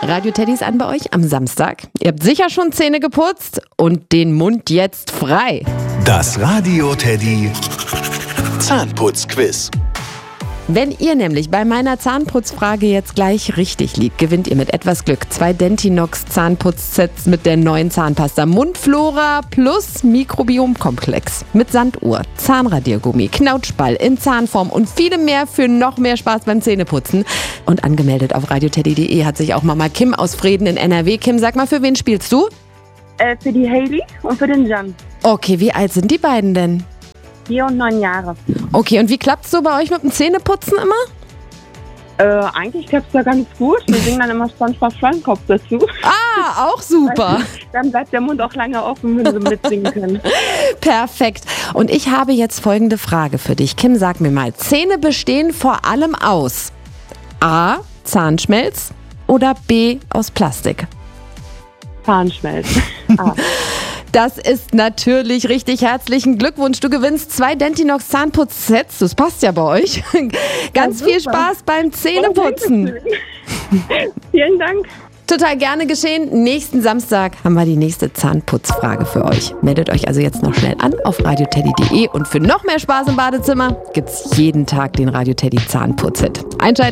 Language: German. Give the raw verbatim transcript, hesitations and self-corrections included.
Radio Teddy ist an bei euch am Samstag. Ihr habt sicher schon Zähne geputzt und den Mund jetzt frei. Das Radio Teddy Zahnputzquiz. Wenn ihr nämlich bei meiner Zahnputzfrage jetzt gleich richtig liegt, gewinnt ihr mit etwas Glück zwei Dentinox Zahnputz-Sets mit der neuen Zahnpasta Mundflora plus Mikrobiomkomplex mit Sanduhr, Zahnradiergummi, Knautschball in Zahnform und vielem mehr für noch mehr Spaß beim Zähneputzen. Und angemeldet auf radioteddy punkt de hat sich auch Mama Kim aus Vreden in N R W. Kim, sag mal, für wen spielst du? Äh, für die Hailey und für den Jan. Okay, wie alt sind die beiden denn? Vier und neun Jahre. Okay, und wie klappt's so bei euch mit dem Zähneputzen immer? Äh, eigentlich klappt's ja ganz gut. Wir singen dann immer SpongeBob Schwammkopf dazu. Ah, auch super. Dann bleibt der Mund auch lange offen, wenn sie mitsingen können. Perfekt. Und ich habe jetzt folgende Frage für dich. Kim, sag mir mal, Zähne bestehen vor allem aus A, Zahnschmelz oder B, aus Plastik? Zahnschmelz. Ah. Das ist natürlich richtig. Herzlichen Glückwunsch. Du gewinnst zwei Dentinox Zahnputz-Sets. Das passt ja bei euch. Ganz Ja, viel super. Spaß beim Zähneputzen. Vielen Dank. Total gerne geschehen. Nächsten Samstag haben wir die nächste Zahnputzfrage für euch. Meldet euch also jetzt noch schnell an auf radioteddy punkt de und für noch mehr Spaß im Badezimmer gibt's jeden Tag den Radio Teddy Zahnputz-Hit. Einschalten.